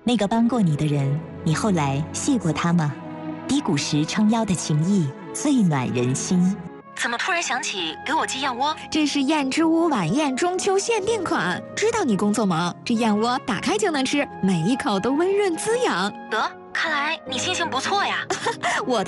那个帮过你的人，你后来谢过他吗？低谷时撑腰的情谊，最暖人心。 怎么突然想起给我寄燕窝？ 这是燕之屋晚宴中秋限定款，知道你工作忙，这燕窝打开就能吃，每一口都温润滋养。 得，看来你心情不错呀。 我的